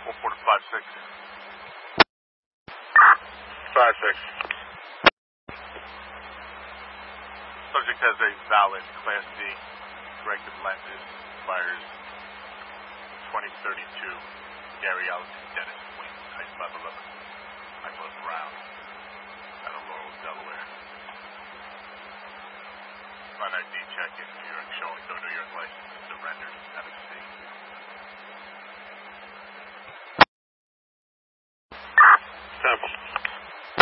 14 to 5-6. 5-6. Subject has a valid Class D corrective lenses, expires 2032. Gary Alex Dennis, Wayne, height 5'11", Michael Brown, out of Laurel, Delaware. Run ID check in New York showing